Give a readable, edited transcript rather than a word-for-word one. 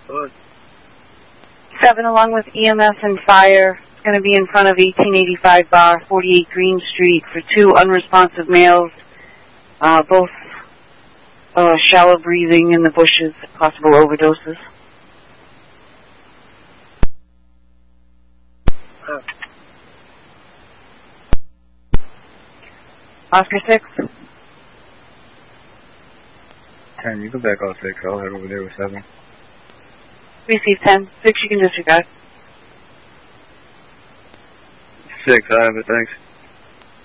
Good. 7 along with EMS and fire. It's going to be in front of 1885 Bar, 48 Green Street for 2 unresponsive males, both shallow breathing in the bushes, possible overdoses. Oscar 6. 10, you go back all 6. I'll head over there with 7. Receive 10. 6, you can disregard. 6, I have it, thanks.